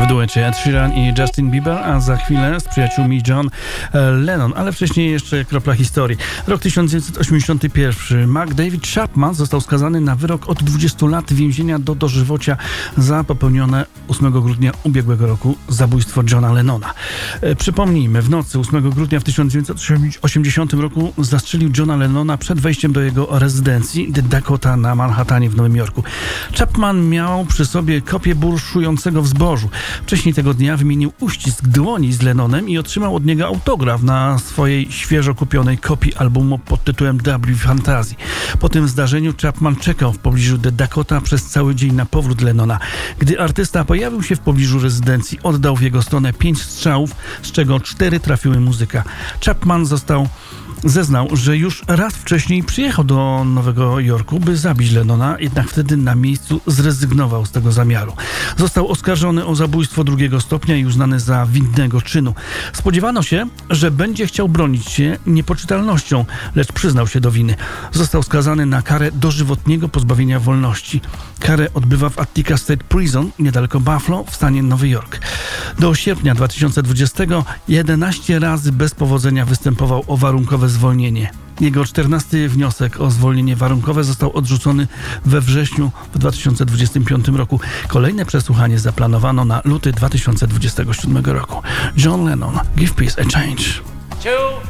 W duecie Ed Sheeran i Justin Bieber, a za chwilę z przyjaciółmi John Lennon, ale wcześniej jeszcze kropla historii. Rok 1981. McDavid Chapman został skazany na wyrok od 20 lat więzienia do dożywocia za popełnione 8 grudnia ubiegłego roku zabójstwo Johna Lennona. Przypomnijmy, w nocy 8 grudnia w 1980 roku zastrzelił Johna Lennona przed wejściem do jego rezydencji The Dakota na Manhattanie w Nowym Jorku. Chapman miał przy sobie kopię burszującego w zbożu. Wcześniej tego dnia wymienił uścisk dłoni z Lennonem i otrzymał od niego autograf na swojej świeżo kupionej kopii albumu pod tytułem W Fantasy. Po tym zdarzeniu Chapman czekał w pobliżu The Dakota przez cały dzień na powrót Lennona. Gdy artysta pojawił się w pobliżu rezydencji, oddał w jego stronę 5 strzałów, z czego 4 trafiły muzyka. Chapman zeznał, że już raz wcześniej przyjechał do Nowego Jorku, by zabić Lennona, jednak wtedy na miejscu zrezygnował z tego zamiaru. Został oskarżony o zabójstwo 2 stopnia i uznany za winnego czynu. Spodziewano się, że będzie chciał bronić się niepoczytalnością, lecz przyznał się do winy. Został skazany na karę dożywotniego pozbawienia wolności. Karę odbywa w Attica State Prison, niedaleko Buffalo, w stanie Nowy Jork. Do sierpnia 2020 11 razy bez powodzenia występował o warunkowe zwolnienie. Jego 14. wniosek o zwolnienie warunkowe został odrzucony we wrześniu w 2025 roku. Kolejne przesłuchanie zaplanowano na luty 2027 roku. John Lennon, Give Peace a Change.